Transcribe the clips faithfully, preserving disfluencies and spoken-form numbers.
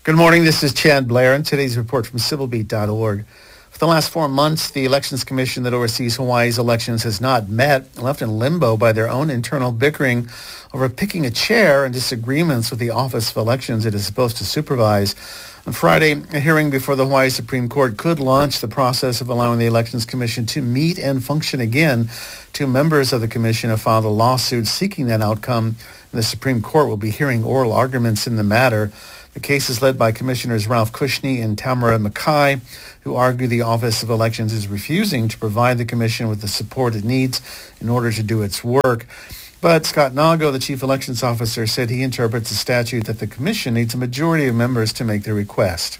Good morning. This is Chad Blair, and today's report from civil beat dot org. For the last four months, the Elections Commission that oversees Hawaii's elections has not met, left in limbo by their own internal bickering over picking a chair and disagreements with the Office of Elections it is supposed to supervise. On Friday, a hearing before the Hawaii Supreme Court could launch the process of allowing the Elections Commission to meet and function again. Two members of the commission have filed a lawsuit seeking that outcome, and the Supreme Court will be hearing oral arguments in the matter. The case is led by Commissioners Ralph Kushney and Tamara Mackay, who argue the Office of Elections is refusing to provide the commission with the support it needs in order to do its work. But Scott Nago, the chief elections officer, said he interprets the statute that the commission needs a majority of members to make the request.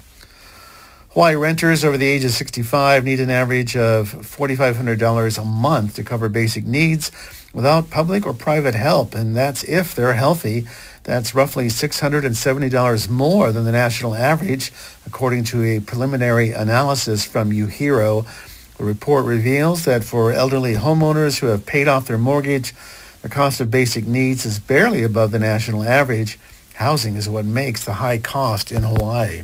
Hawaii renters over the age of sixty-five need an average of four thousand five hundred dollars a month to cover basic needs without public or private help, and that's if they're healthy. That's roughly six hundred seventy dollars more than the national average, according to a preliminary analysis from UHERO. The report reveals that for elderly homeowners who have paid off their mortgage, the cost of basic needs is barely above the national average. Housing is what makes the high cost in Hawaii.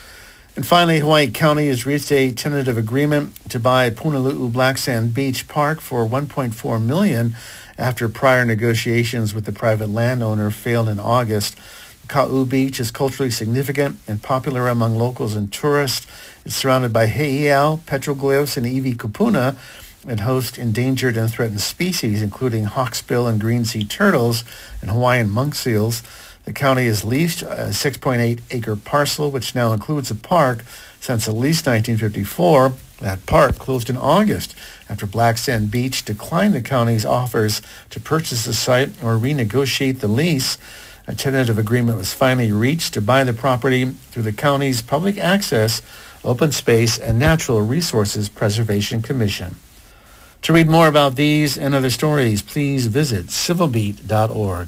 And finally, Hawaii County has reached a tentative agreement to buy Punalu'u Black Sand Beach Park for one point four million dollars after prior negotiations with the private landowner failed in August. Ka'u Beach is culturally significant and popular among locals and tourists. It's surrounded by heiau, petroglyphs, and iwi kupuna, and hosts endangered and threatened species, including hawksbill and green sea turtles and Hawaiian monk seals. The county has leased a six point eight acre parcel, which now includes a park, since at least nineteen fifty-four. That park closed in August after Black Sand Beach declined the county's offers to purchase the site or renegotiate the lease. A tentative agreement was finally reached to buy the property through the county's Public Access, Open Space, and Natural Resources Preservation Commission. To read more about these and other stories, please visit civil beat dot org.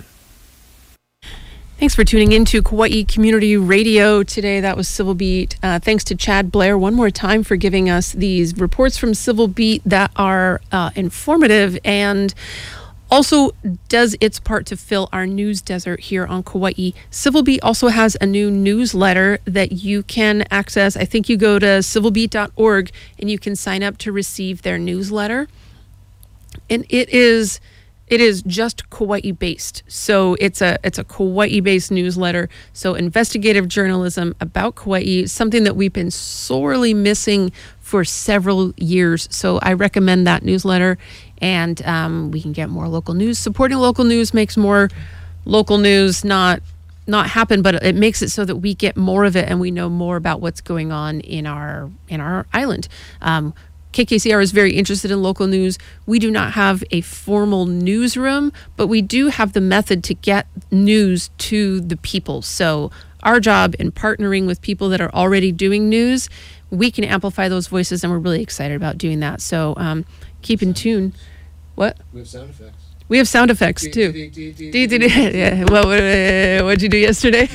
Thanks for tuning in to Kauai Community Radio today. That was Civil Beat. Uh, thanks to Chad Blair one more time for giving us these reports from Civil Beat that are uh, informative and also does its part to fill our news desert here on Kauai. Civil Beat also has a new newsletter that you can access. I think you go to civil beat dot org and you can sign up to receive their newsletter. And it is... It is just Kauai based. So it's a it's a Kauai based newsletter. So investigative journalism about Kauai, something that we've been sorely missing for several years. So I recommend that newsletter, and um, we can get more local news. Supporting local news makes more local news not not happen, but it makes it so that we get more of it and we know more about what's going on in our in our island. Um, K K C R is very interested in local news. We do not have a formal newsroom, but we do have the method to get news to the people. So our job in partnering with people that are already doing news, we can amplify those voices, and we're really excited about doing that. So um, keep in tune. What? We have sound effects. We have sound effects, too. Yeah. What did you do yesterday?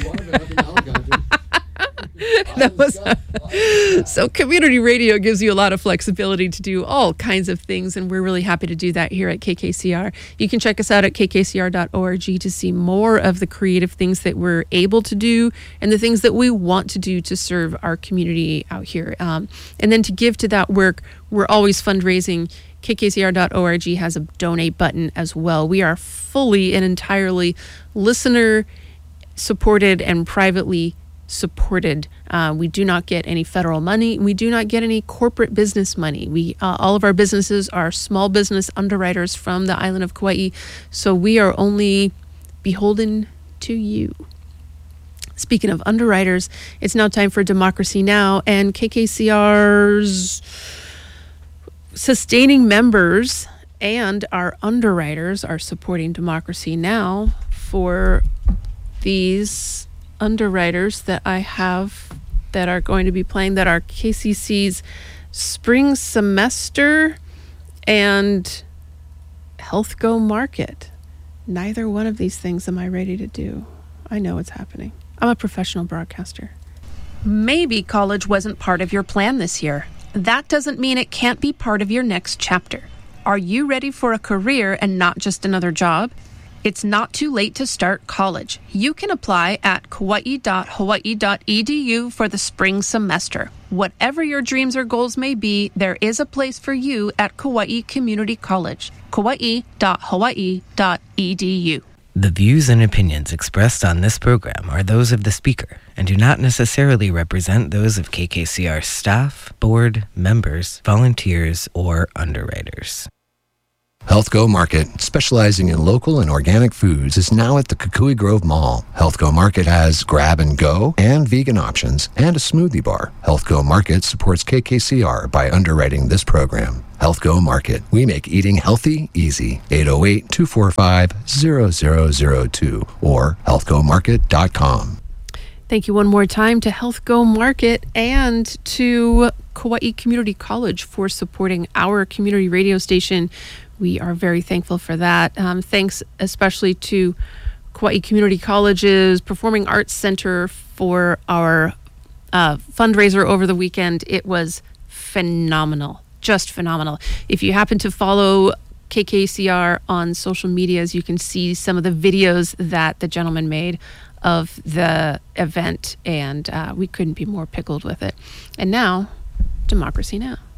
That was so community radio gives you a lot of flexibility to do all kinds of things, and we're really happy to do that here at K K C R. You can check us out at k k c r dot org to see more of the creative things that we're able to do and the things that we want to do to serve our community out here. Um, and then to give to that work, we're always fundraising. k k c r dot org has a donate button as well. We are fully and entirely listener supported and privately supported. Uh, we do not get any federal money. We do not get any corporate business money. We uh, all of our businesses are small business underwriters from the island of Kauai, so we are only beholden to you. Speaking of underwriters, it's now time for Democracy Now! And K K C R's sustaining members and our underwriters are supporting Democracy Now! For these underwriters that I have that are going to be playing, that are K C C's spring semester and Health Go Market. Neither one of these things am I ready to do. I know what's happening. I'm a professional broadcaster. Maybe college wasn't part of your plan this year. That doesn't mean it can't be part of your next chapter. Are you ready for a career and not just another job? It's not too late to start college. You can apply at kauai dot hawaii dot e d u for the spring semester. Whatever your dreams or goals may be, there is a place for you at Kauai Community College. kauai dot hawaii dot e d u. The views and opinions expressed on this program are those of the speaker and do not necessarily represent those of K K C R staff, board, members, volunteers, or underwriters. HealthGo Market, specializing in local and organic foods, is now at the Kukui Grove Mall. HealthGo Market has grab and go and vegan options and a smoothie bar. HealthGo Market supports K K C R by underwriting this program. HealthGo Market. We make eating healthy easy. eight oh eight, two four five, zero zero zero two or health go market dot com. Thank you one more time to HealthGo Market and to Kauai Community College for supporting our community radio station. We are very thankful for that. Um, thanks especially to Kauai Community College's Performing Arts Center for our uh, fundraiser over the weekend. It was phenomenal, just phenomenal. If you happen to follow K K C R on social medias, you can see some of the videos that the gentleman made of the event, and uh, we couldn't be more pickled with it. And now, Democracy Now!